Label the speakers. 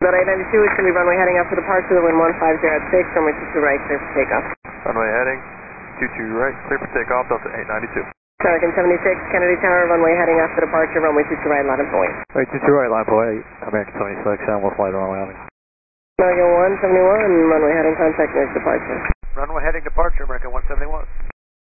Speaker 1: But 892 is going to be runway heading up for departure, wind 1506, runway 22 right, clear for takeoff.
Speaker 2: Runway heading, 22 right, clear for takeoff, Delta 892.
Speaker 1: Pelican 76, Kennedy Tower, runway heading up for departure, runway 22 right, line of point.
Speaker 3: Right, 22 right, line for 8, American 76, and we'll fly the runway heading.
Speaker 1: American 171, runway heading, contact next departure.
Speaker 2: Runway heading departure, American 171.